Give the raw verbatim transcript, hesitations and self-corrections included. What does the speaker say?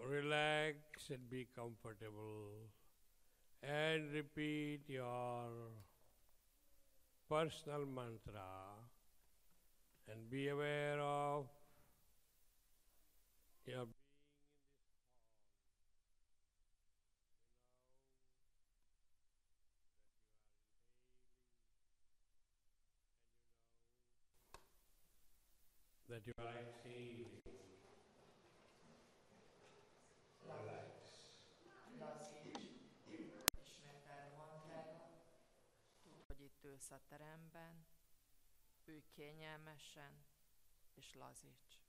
Relax and be comfortable and repeat your personal mantra and be aware of your being in this hall. You know that you are inhaling. Relax. Lazíts, ismétel a mantrádat. Tudd, hogy itt ülsz a teremben, ülj kényelmesen, és lazíts.